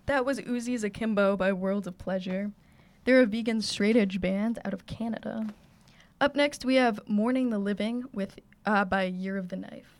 That was Uzi's Akimbo by World of Pleasure. They're a vegan straight edge band out of Canada. Up next, we have Mourning the Living with by Year of the Knife.